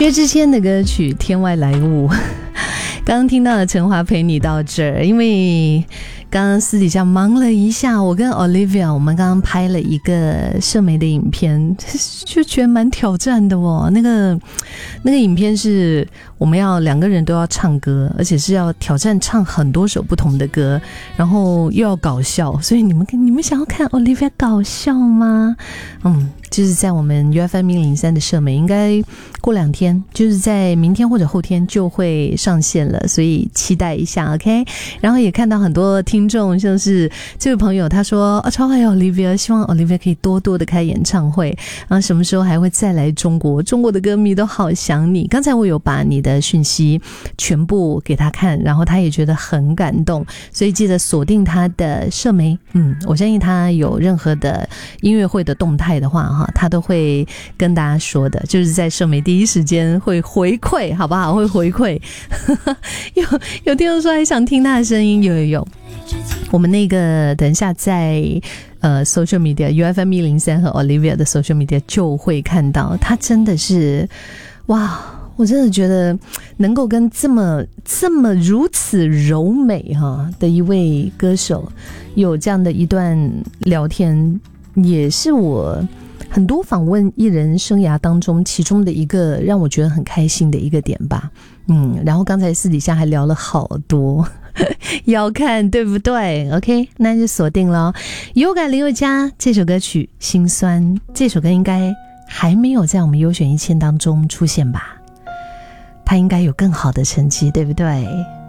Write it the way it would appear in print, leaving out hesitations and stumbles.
薛之谦的歌曲《天外来物》，刚刚听到的陈华陪你到这儿，因为刚刚私底下忙了一下，我跟 Olivia 我们刚刚拍了一个社媒的影片，就觉得蛮挑战的哦。那个影片是我们要两个人都要唱歌，而且是要挑战唱很多首不同的歌，然后又要搞笑，所以你们想要看 Olivia 搞笑吗？就是在我们 UFM103 的社媒，应该过2天，就是在明天或者后天就会上线了，所以期待一下 OK。 然后也看到很多听众，像是这位朋友他说超爱 Olivia， 希望 Olivia 可以多多的开演唱会，然后什么时候还会再来中国的歌迷都好想你。刚才我有把你的讯息全部给他看，然后他也觉得很感动，所以记得锁定他的社媒。我相信他有任何的音乐会的动态的话他都会跟大家说的，就是在社媒第一时间会回馈，好不好？会回馈有听众说还想听他的声音，有我们那个等一下在social media UFM103 和 Olivia 的 social media 就会看到，他真的是哇，我真的觉得能够跟这么如此柔美的一位歌手有这样的一段聊天，也是我很多访问艺人生涯当中其中的一个让我觉得很开心的一个点吧。然后刚才私底下还聊了好多要看对不对 OK， 那就锁定了有感林宥嘉这首歌曲心酸，这首歌应该还没有在我们优选1000当中出现吧，他应该有更好的成绩对不对？